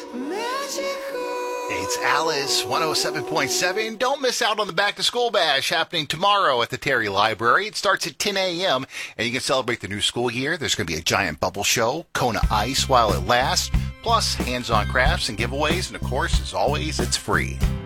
It's Alice 107.7. Don't miss out on the Back to School Bash happening tomorrow at the Terry Library. It starts at 10 a.m. and you can celebrate the new school year. There's going to be a giant bubble show, Kona Ice while it lasts, plus hands-on crafts and giveaways. And of course, as always, it's free.